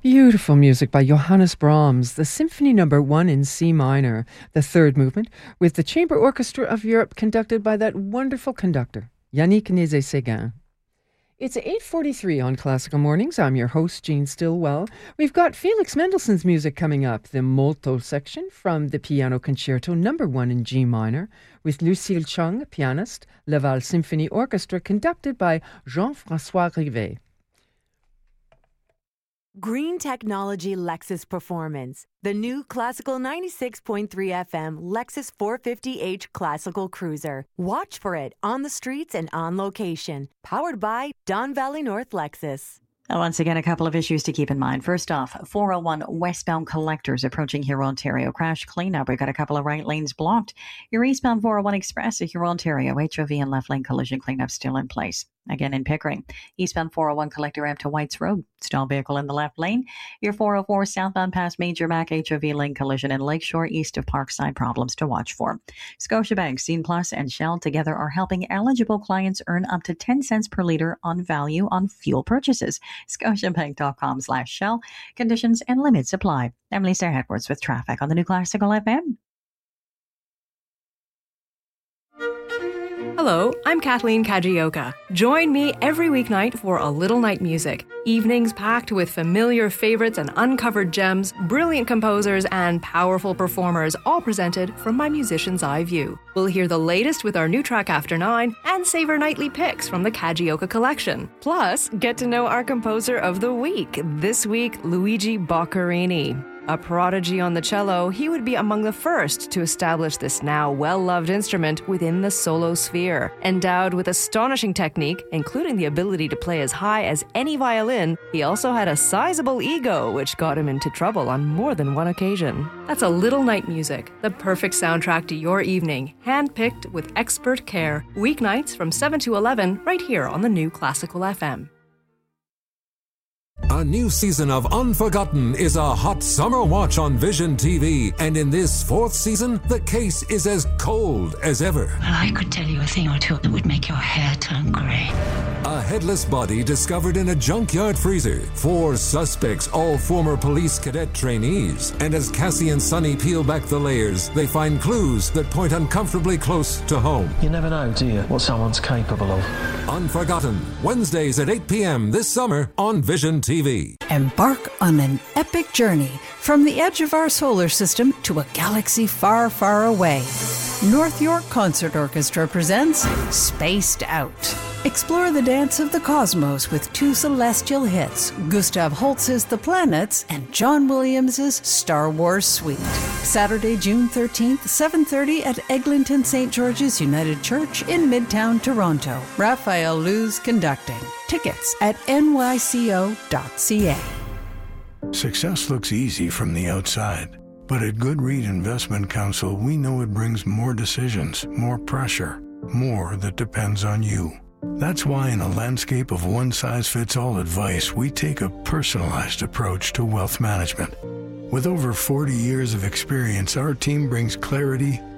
Beautiful music by Johannes Brahms, the Symphony No. 1 in C minor, the third movement, with the Chamber Orchestra of Europe conducted by that wonderful conductor, Yannick Nézet-Séguin. It's 8:43 on Classical Mornings. I'm your host, Jean Stillwell. We've got Felix Mendelssohn's music coming up, the Molto section from the Piano Concerto No. 1 in G minor, with Lucille Chung, pianist, Laval Symphony Orchestra conducted by Jean-François Rivet. Green Technology Lexus Performance, the new classical 96.3 FM Lexus 450h classical cruiser. Watch for it on the streets and on location. Powered by Don Valley North Lexus. Once again, a couple of issues to keep in mind. First off, 401 westbound collectors approaching Huron, Ontario. Crash cleanup. We've got a couple of right lanes blocked. Your eastbound 401 Express at Huron, Ontario. HOV and left lane collision cleanup still in place. Again, in Pickering, eastbound 401 collector ramp to Whites Road. Stalled vehicle in the left lane. Your 404 southbound past Major Mac HOV lane collision in Lakeshore east of Parkside. Problems to watch for. Scotiabank, Scene Plus, and Shell together are helping eligible clients earn up to 10 cents per litre on value on fuel purchases. Scotiabank.com/Shell. Conditions and limits apply. I'm Lisa Edwards with traffic on the New Classical FM. Hello, I'm Kathleen Kajioka. Join me every weeknight for A Little Night Music. Evenings packed with familiar favorites and uncovered gems, brilliant composers, and powerful performers, all presented from my musician's eye view. We'll hear the latest with our new track After 9 and savor nightly picks from the Kajioka collection. Plus, get to know our composer of the week. This week, Luigi Boccherini. A prodigy on the cello, he would be among the first to establish this now well-loved instrument within the solo sphere. Endowed with astonishing technique, including the ability to play as high as any violin, he also had a sizable ego, which got him into trouble on more than one occasion. That's A Little Night Music, the perfect soundtrack to your evening, hand-picked with expert care. Weeknights from 7 to 11, right here on the New Classical FM. A new season of Unforgotten is a hot summer watch on Vision TV. And in this fourth season, the case is as cold as ever. Well, I could tell you a thing or two that would make your hair turn grey. A headless body discovered in a junkyard freezer. 4 suspects, all former police cadet trainees. And as Cassie and Sonny peel back the layers, they find clues that point uncomfortably close to home. You never know, do you, what someone's capable of? Unforgotten, Wednesdays at 8 p.m. this summer on Vision TV. Embark on an epic journey from the edge of our solar system to a galaxy far, far away. North York Concert Orchestra presents Spaced Out. Explore the dance of the cosmos with 2 celestial hits, Gustav Holst's The Planets and John Williams' Star Wars Suite. Saturday, June 13th, 7:30 at Eglinton St. George's United Church in Midtown Toronto. Raphael Luz conducting. Tickets at nyco.ca. Success looks easy from the outside, but at Goodread Investment Counsel, we know it brings more decisions, more pressure, more that depends on you. That's why in a landscape of one-size-fits-all advice, we take a personalized approach to wealth management. With over 40 years of experience, our team brings clarity,